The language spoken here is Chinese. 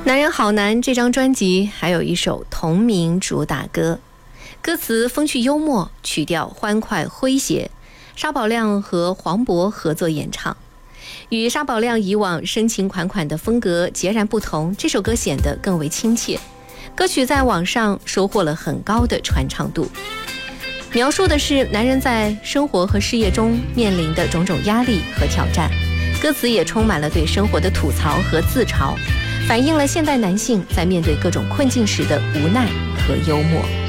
男人好难这张专辑还有一首同名主打歌，歌词风趣幽默，曲调欢快诙谐，沙宝亮和黄渤合作演唱。与沙宝亮以往深情款款的风格截然不同，这首歌显得更为亲切。歌曲在网上收获了很高的传唱度，描述的是男人在生活和事业中面临的种种压力和挑战，歌词也充满了对生活的吐槽和自嘲，反映了现代男性在面对各种困境时的无奈和幽默。